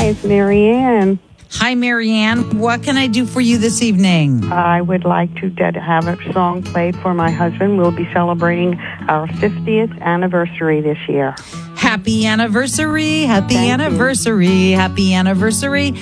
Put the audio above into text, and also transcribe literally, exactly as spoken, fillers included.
Hi, it's Marianne. Hi, Marianne. What can I do for you this evening? I would like to ded- have a song played for my husband. We'll be celebrating our fiftieth anniversary this year. Happy anniversary. Happy Thank you. anniversary. Happy anniversary.